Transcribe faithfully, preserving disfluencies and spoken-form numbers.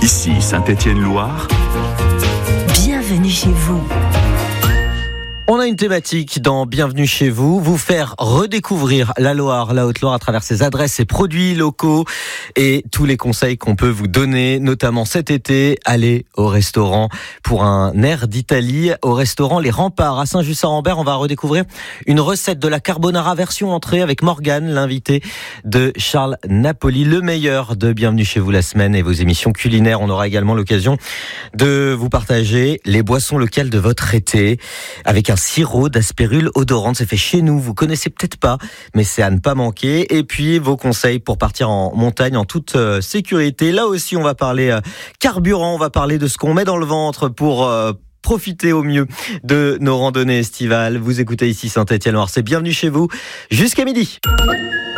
Ici Saint-Étienne-Loire. Bienvenue chez vous. On a une thématique dans Bienvenue chez vous, vous faire redécouvrir la Loire, la Haute-Loire à travers ses adresses, ses produits locaux et tous les conseils qu'on peut vous donner, notamment cet été, aller au restaurant pour un air d'Italie, au restaurant Les Remparts à Saint-Just-Saint-Rambert. On va redécouvrir une recette de la carbonara version entrée avec Morgane, l'invité de Charles Napoli, le meilleur de Bienvenue chez vous la semaine et vos émissions culinaires. On aura également l'occasion de vous partager les boissons locales de votre été avec un sirop d'aspérule odorante, c'est fait chez nous, vous connaissez peut-être pas, mais c'est à ne pas manquer. Et puis vos conseils pour partir en montagne en toute euh, sécurité. Là aussi, on va parler euh, carburant, on va parler de ce qu'on met dans le ventre pour euh, profiter au mieux de nos randonnées estivales. Vous écoutez ici Saint-Étienne-Loire, c'est Bienvenue chez vous jusqu'à midi.